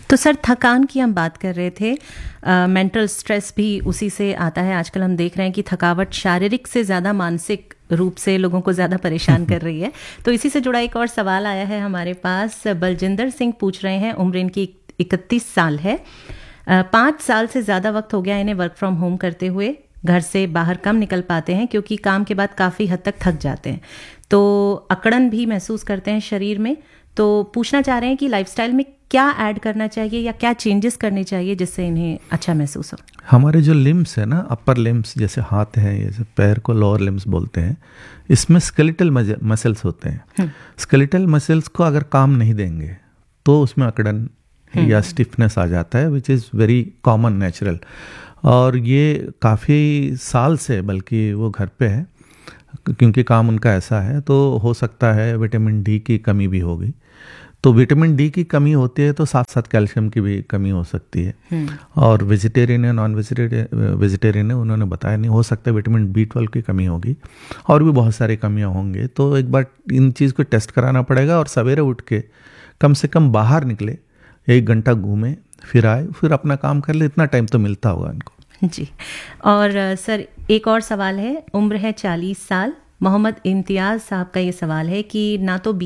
तो सर, थकान की हम बात कर रहे थे, मेंटल स्ट्रेस भी उसी से आता है। आजकल हम देख रहे हैं कि थकावट शारीरिक से ज़्यादा मानसिक रूप से लोगों को ज़्यादा परेशान कर रही है। तो इसी से जुड़ा एक और सवाल आया है हमारे पास। बलजिंदर सिंह पूछ रहे हैं, उम्र इनकी 31 साल है। 5 साल से ज़्यादा वक्त हो गया इन्हें वर्क फ्रॉम होम करते हुए। घर से बाहर कम निकल पाते हैं क्योंकि काम के बाद काफ़ी हद तक थक जाते हैं, तो अकड़न भी महसूस करते हैं शरीर में। तो पूछना चाह रहे हैं कि लाइफस्टाइल में क्या ऐड करना चाहिए या क्या चेंजेस करने चाहिए जिससे इन्हें अच्छा महसूस हो। हमारे जो लिम्स है ना, अपर लिम्स जैसे हाथ हैं, जैसे पैर को लोअर लिम्स बोलते हैं, इसमें स्केलेटल मसल्स होते हैं। स्केलेटल मसल्स को अगर काम नहीं देंगे तो उसमें अकड़न या स्टिफनेस आ जाता है, which is very common, natural. और ये काफ़ी साल से बल्कि वो घर पे है क्योंकि काम उनका ऐसा है। तो हो सकता है विटामिन डी की कमी भी होगी। तो विटामिन डी की कमी होती है तो साथ साथ कैल्शियम की भी कमी हो सकती है। और वेजिटेरियन या नॉन वेजिटेरियन है, उन्होंने बताया नहीं, हो सकता है विटामिन B12 की कमी होगी और भी बहुत सारी कमियां होंगी। तो एक बार इन चीज़ को टेस्ट कराना पड़ेगा और सवेरे उठ के कम से कम बाहर निकले, 1 घंटा घूमे, फिर आए, फिर अपना काम कर ले। इतना टाइम तो मिलता होगा इनको जी। और सर, एक और सवाल है। उम्र है 40 साल। मोहम्मद इम्तियाज़ साहब का ये सवाल है कि ना तो